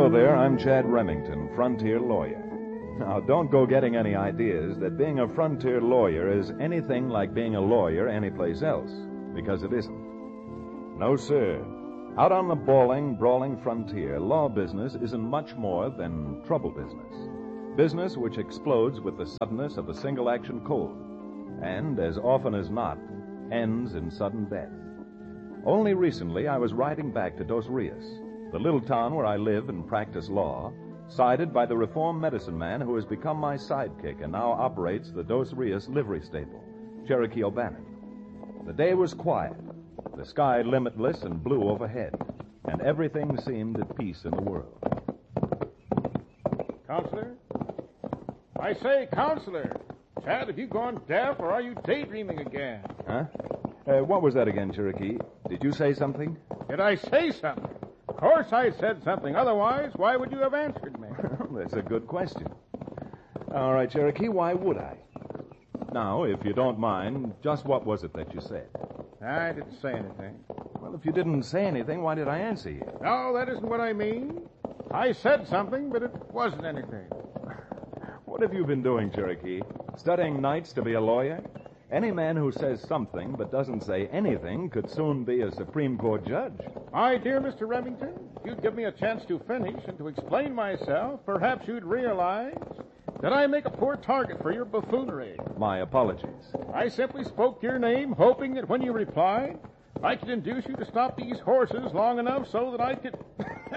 Hello there, I'm Chad Remington, Frontier Lawyer. Now, don't go getting any ideas that being a frontier lawyer is anything like being a lawyer anyplace else, because it isn't. No, sir. Out on the brawling frontier, law business isn't much more than trouble business. Business which explodes with the suddenness of a single-action cold, and, as often as not, ends in sudden death. Only recently, I was riding back to Dos Rios, the little town where I live and practice law, cited by the reformed medicine man who has become my sidekick and now operates the Dos Rios livery stable, Cherokee O'Bannon. The day was quiet, the sky limitless and blue overhead, and everything seemed at peace in the world. Counselor? I say, Counselor! Chad, have you gone deaf, or are you daydreaming again? Huh? What was that again, Cherokee? Did you say something? Did I say something? Of course I said something. Otherwise, why would you have answered me? That's a good question. All right, Cherokee, why would I? Now, if you don't mind, just what was it that you said? I didn't say anything. Well, if you didn't say anything, why did I answer you? No, that isn't what I mean. I said something, but it wasn't anything. What have you been doing, Cherokee? Studying nights to be a lawyer? Any man who says something but doesn't say anything could soon be a Supreme Court judge. My dear Mr. Remington, if you'd give me a chance to finish and to explain myself, perhaps you'd realize that I make a poor target for your buffoonery. My apologies. I simply spoke your name, hoping that when you replied, I could induce you to stop these horses long enough so that I could,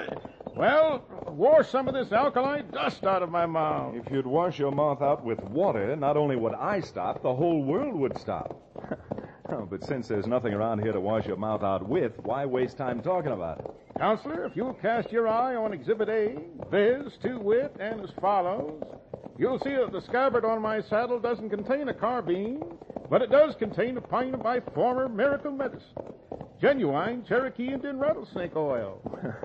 well, wash some of this alkali dust out of my mouth. If you'd wash your mouth out with water, not only would I stop, the whole world would stop. Oh, but since there's nothing around here to wash your mouth out with, why waste time talking about it? Counselor, if you'll cast your eye on Exhibit A, viz., to wit, and as follows, you'll see that the scabbard on my saddle doesn't contain a carbine, but it does contain a pint of my former miracle medicine. Genuine Cherokee Indian rattlesnake oil.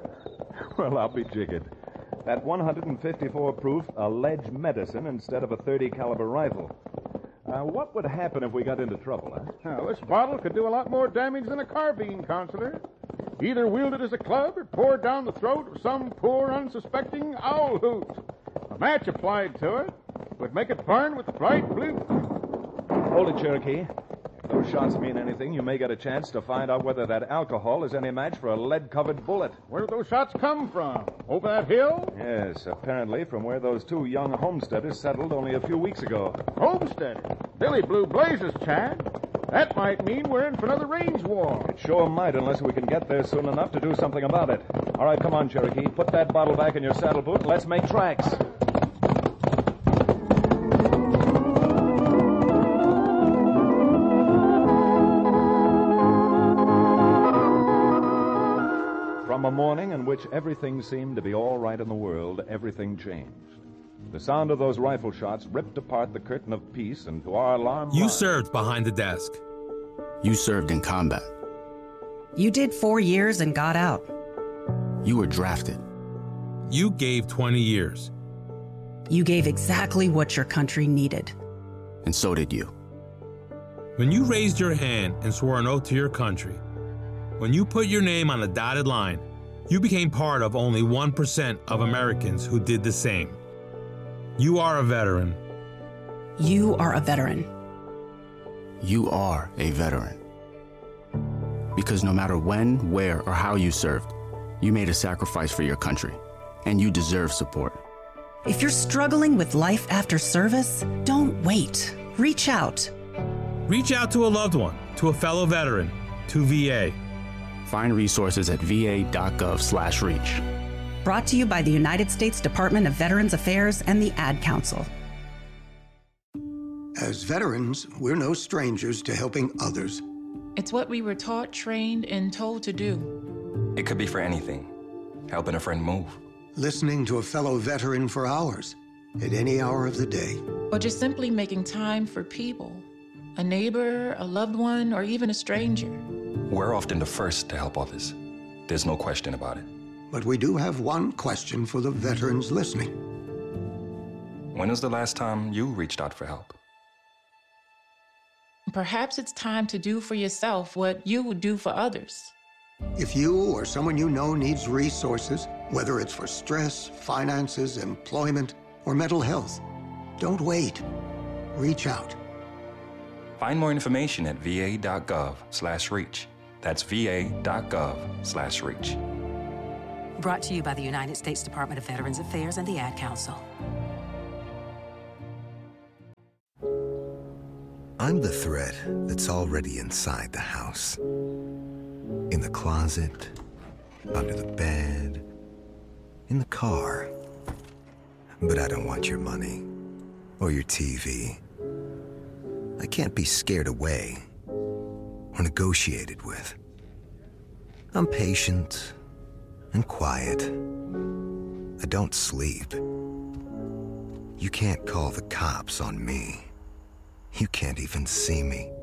Well, I'll be jiggered. That 154 proof alleged medicine instead of a .30 caliber rifle. What would happen if we got into trouble, huh? Now, this bottle could do a lot more damage than a carbine, Counselor. Either wield it as a club or pour it down the throat of some poor, unsuspecting owl hoot. A match applied to it would make it burn with bright blue. Hold it, Cherokee. If those shots mean anything, you may get a chance to find out whether that alcohol is any match for a lead-covered bullet. Where did those shots come from? Over that hill? Yes, apparently from where those two young homesteaders settled only a few weeks ago. Homesteaders? Billy Blue Blazes, Chad. That might mean we're in for another range war. It sure might, unless we can get there soon enough to do something about it. All right, come on, Cherokee. Put that bottle back in your saddle boot and let's make tracks. From a morning in which everything seemed to be all right in the world, everything changed. The sound of those rifle shots ripped apart the curtain of peace, and to our alarm... You served behind the desk. You served in combat. You did 4 years and got out. You were drafted. You gave 20 years. You gave exactly what your country needed. And so did you. When you raised your hand and swore an oath to your country, when you put your name on a dotted line, you became part of only 1% of Americans who did the same. You are a veteran. You are a veteran. You are a veteran. Because no matter when, where, or how you served, you made a sacrifice for your country, and you deserve support. If you're struggling with life after service, don't wait. Reach out. Reach out to a loved one, to a fellow veteran, to VA. Find resources at va.gov/reach. Brought to you by the United States Department of Veterans Affairs and the Ad Council. As veterans, we're no strangers to helping others. It's what we were taught, trained, and told to do. It could be for anything. Helping a friend move. Listening to a fellow veteran for hours, at any hour of the day. Or just simply making time for people. A neighbor, a loved one, or even a stranger. We're often the first to help others. There's no question about it. But we do have one question for the veterans listening. When was the last time you reached out for help? Perhaps it's time to do for yourself what you would do for others. If you or someone you know needs resources, whether it's for stress, finances, employment, or mental health, don't wait. Reach out. Find more information at va.gov/reach. That's va.gov/reach. Brought to you by the United States Department of Veterans Affairs and the Ad Council. I'm the threat that's already inside the house. In the closet, under the bed, in the car. But I don't want your money or your TV. I can't be scared away or negotiated with. I'm patient and quiet. I don't sleep. You can't call the cops on me. You can't even see me.